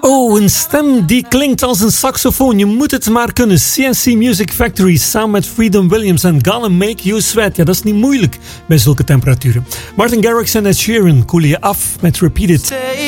Oh, een stem die klinkt als een saxofoon. Je moet het maar kunnen. CNC Music Factory samen met Freedom Williams en Gonna Make You Sweat. Ja, dat is niet moeilijk bij zulke temperaturen. Martin Garrix en Ed Sheeran koelen je af met Repeat It.